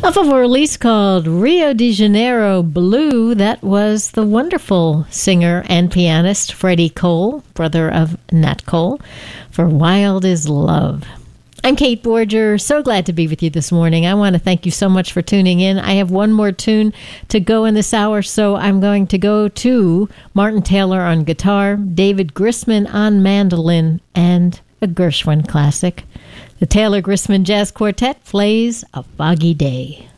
Off of a release called Rio de Janeiro Blue, that was the wonderful singer and pianist Freddie Cole, brother of Nat Cole, for Wild is Love. I'm Kate Borger. So glad to be with you this morning. I want to thank you so much for tuning in. I have one more tune to go in this hour, so I'm going to go to Martin Taylor on guitar, David Grisman on mandolin, and a Gershwin classic. The Taylor Grisman Jazz Quartet plays A Foggy Day.